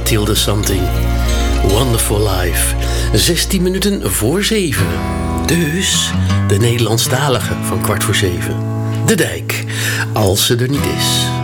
Mathilde Santing. Wonderful Life. 16 minuten voor 7. Dus de Nederlandstalige van 6:15. De Dijk, als ze er niet is.